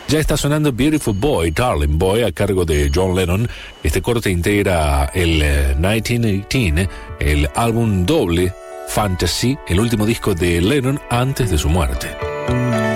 Ya está sonando Beautiful Boy, Darling Boy, a cargo de John Lennon. Este corte integra el 1918, el álbum doble Fantasy, el último disco de Lennon antes de su muerte.